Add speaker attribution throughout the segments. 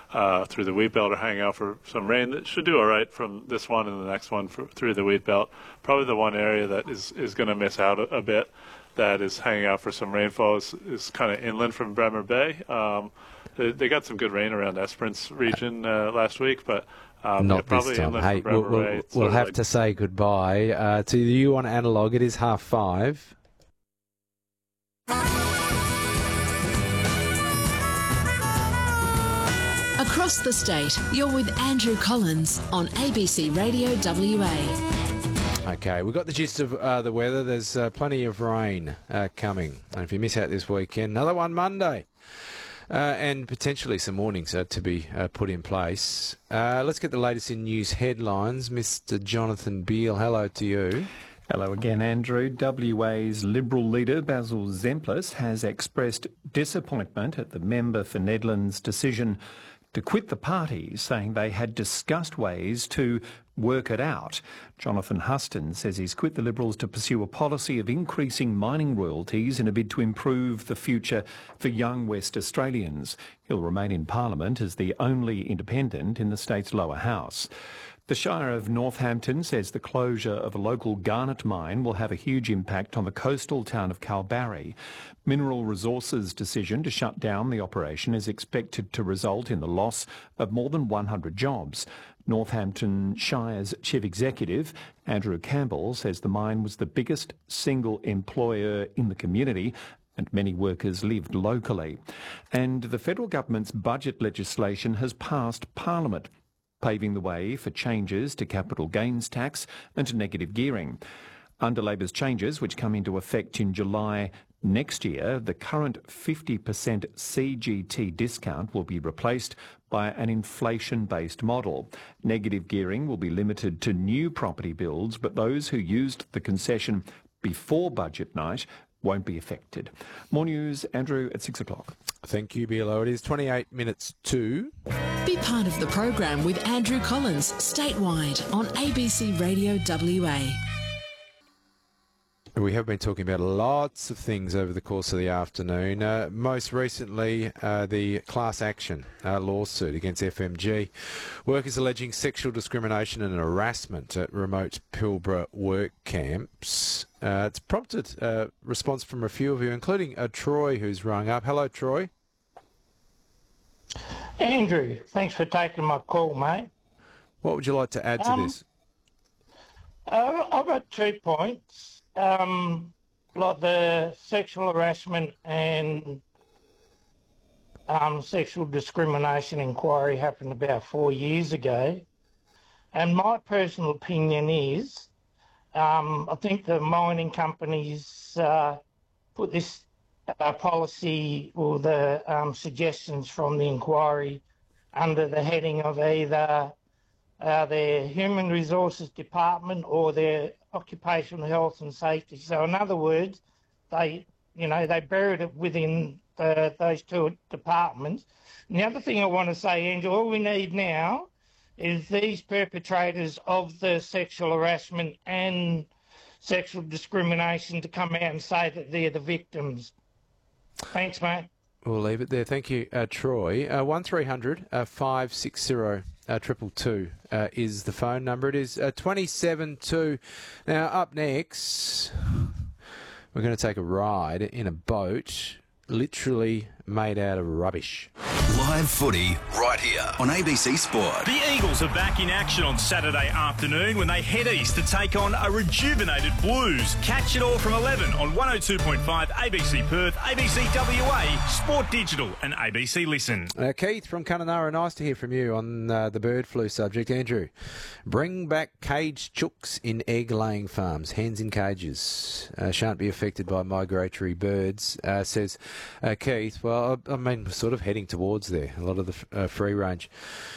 Speaker 1: through the wheat belt are hanging out for some rain. That should do all right from this one and the next one through the wheat belt. Probably the one area that is going to miss out a bit, that is hanging out for some rainfall, is kind of inland from Bremer Bay. They got some good rain around Esperance region last week, but
Speaker 2: not
Speaker 1: probably
Speaker 2: this time.
Speaker 1: inland
Speaker 2: Hey,
Speaker 1: from Bremer Bay.
Speaker 2: we'll have to say goodbye to you on Analog. It is 5:30.
Speaker 3: Across the state, you're with Andrew Collins on ABC Radio WA.
Speaker 2: Okay, we've got the gist of the weather. There's plenty of rain coming. And if you miss out this weekend, another one Monday. And potentially some warnings to be put in place. Let's get the latest in news headlines. Mr. Jonathan Beale, hello to you.
Speaker 4: Hello again, Andrew. WA's Liberal leader, Basil Zempilas, has expressed disappointment at the member for Nedland's decision to quit the party, saying they had discussed ways to work it out. Jonathan Huston says he's quit the Liberals to pursue a policy of increasing mining royalties in a bid to improve the future for young West Australians. He'll remain in Parliament as the only independent in the state's lower house. The Shire of Northampton says the closure of a local garnet mine will have a huge impact on the coastal town of Kalbarri. Mineral Resources' decision to shut down the operation is expected to result in the loss of more than 100 jobs. Northampton Shire's Chief Executive, Andrew Campbell, says the mine was the biggest single employer in the community and many workers lived locally. And the federal government's budget legislation has passed Parliament, paving the way for changes to capital gains tax and to negative gearing. Under Labor's changes, which come into effect in July next year, the current 50% CGT discount will be replaced by an inflation-based model. Negative gearing will be limited to new property builds, but those who used the concession before budget night won't be affected. More news, Andrew, at 6 o'clock.
Speaker 2: Thank you, BLO. It is 28 minutes to...
Speaker 3: Be part of the program with Andrew Collins, statewide on ABC Radio WA.
Speaker 2: We have been talking about lots of things over the course of the afternoon. Most recently, the class action lawsuit against FMG. Workers alleging sexual discrimination and harassment at remote Pilbara work camps. It's prompted a response from a few of you, including Troy, who's rung up. Hello, Troy.
Speaker 5: Andrew, thanks for taking my call, mate.
Speaker 2: What would you like to add to this?
Speaker 5: I've got 2 points. Like the sexual harassment and sexual discrimination inquiry happened about 4 years ago. And my personal opinion is, I think the mining companies put this policy or the suggestions from the inquiry under the heading of either their Human Resources Department or their Occupational Health and Safety. So in other words, they buried it within those two departments. And the other thing I want to say, Andrew, all we need now is these perpetrators of the sexual harassment and sexual discrimination to come out and say that they're the victims. Thanks, mate.
Speaker 2: We'll leave it there. Thank you, Troy. 1300 560 222 is the phone number. It is 27-2. Now, up next, we're going to take a ride in a boat literally made out of rubbish.
Speaker 6: Live footy right here on ABC Sport.
Speaker 7: The Eagles are back in action on Saturday afternoon when they head east to take on a rejuvenated Blues. Catch it all from 11 on 102.5 ABC Perth, ABC WA, Sport Digital and ABC Listen.
Speaker 2: Keith from Kununurra, nice to hear from you on the bird flu subject. Andrew, bring back caged chooks in egg-laying farms. Hens in cages shan't be affected by migratory birds, says Keith. Well, I mean, we're sort of heading towards there. A lot of the free-range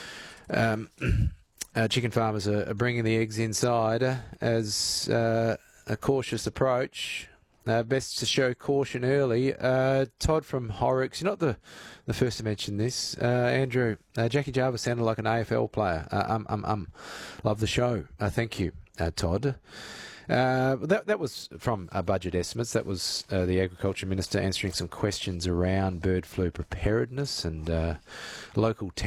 Speaker 2: chicken farmers are bringing the eggs inside as a cautious approach. Best to show caution early. Todd from Horrocks, you're not the first to mention this. Andrew, Jackie Jarvis sounded like an AFL player. Love the show. Thank you, Todd. That was from budget estimates. That was the Agriculture Minister answering some questions around bird flu preparedness and local